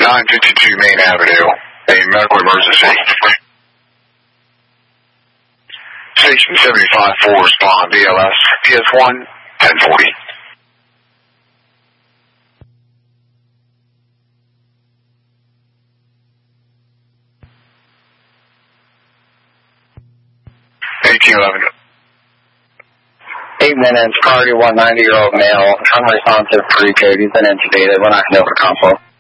952 Main Avenue, a medical emergency. Station 75-4, respond, BLS, PS1, 1040. Hey, minutes, priority 190-year-old male, unresponsive pre-code, he's been intubated, we're not going to be able to console.